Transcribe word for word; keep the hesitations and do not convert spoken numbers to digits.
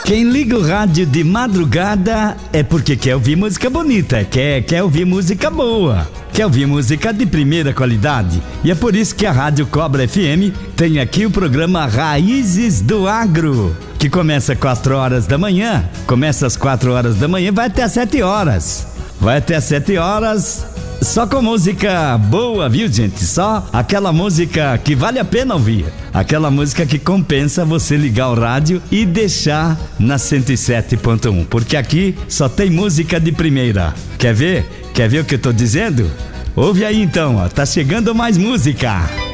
Quem liga o rádio de madrugada é porque quer ouvir música bonita, quer, quer ouvir música boa, quer ouvir música de primeira qualidade. E é por isso que a Rádio Cobra F M tem aqui o programa Raízes do Agro, que começa às quatro horas da manhã, começa às quatro horas da manhã, vai até às sete horas. Vai até às sete horas, só com música boa, viu, gente? Só aquela música que vale a pena ouvir. Aquela música que compensa você ligar o rádio e deixar na cento e sete ponto um. Porque aqui só tem música de primeira. Quer ver? Quer ver o que eu tô dizendo? Ouve aí então, ó. Tá chegando mais música.